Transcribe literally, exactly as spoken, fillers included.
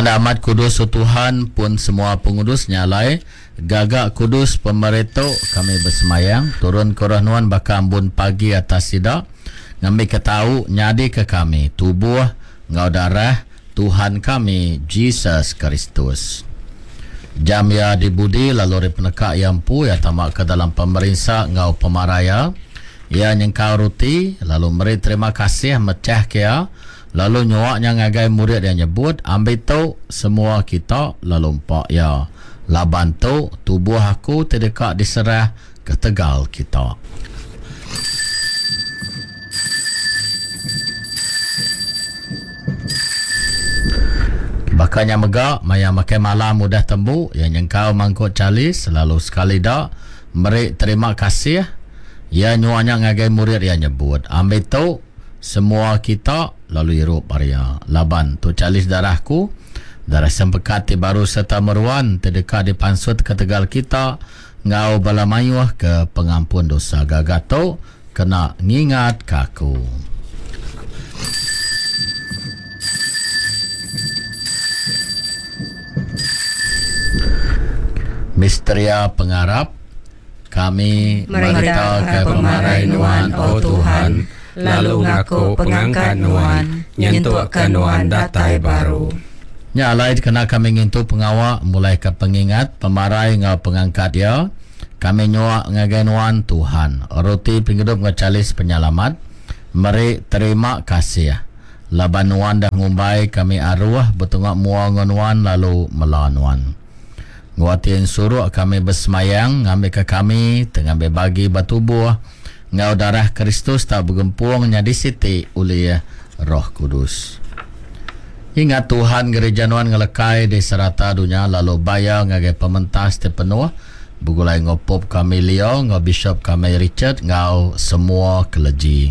Tanda amat kudus Tuhan pun semua pengurus nyalai gagak kudus pemerintah kami bersemayang turun korahnuan baka ambun pagi atas sidak ngambil ketahu nyadi ke kami tubuh ngau darah Tuhan kami Jesus Kristus. Jam ya dibudi lalu penekak yang pu ya tamak ke dalam pemerintah ngau pemaraya ya nyengkau ruti lalu meri terima kasih mecah kia lalu nyawaknya ngagai murid yang nyebut ambil tu semua kita lalu empak ya laban tu tubuh aku terdekat diserah ke tegal kita. Bakanya megak maya makai malam mudah tembu yang nyengkau mangkuk calis lalu sekali dak meri terima kasih ya nyawaknya ngagai murid yang nyebut ambil tu semua kita lalu irup area laban tu calis darahku darah sempekati baru serta meruan terdekat di pansut ke tegal kita ngau bala mayuh ke pengampun dosa gagato kena ngingat kaku. Misteria pengarap kami merita ke pemarai nuan oh Tuhan lalu ngaku pengangkat nuan nyentuk ke nuan datai baru. Nyalai kena kami ngintu pengawak mulai ke pengingat pemarai ngau pengangkat ya kami nyuak ngagai nuan Tuhan roti penghidup ngecalis penyelamat meri terima kasih laban nuan dah ngumbai kami arwah betungak mua nuan lalu melawan nuan nguatin suruh kami bersemayang ngambil ke kami tengah berbagi batu buah ngau darah Kristus tak bergempung nyadi siti oleh Roh Kudus. Ingat Tuhan gereja nuan ngelekai di serata dunia lalu bayar ngagai pementas tepenuh bugulai ngopop kami Leo ngau Bishop kami Richard ngau semua keleji.